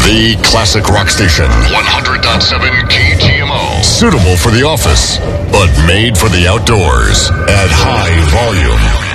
The classic rock station. 100.7 KTMO. Suitable for the office, but made for the outdoors at high volume.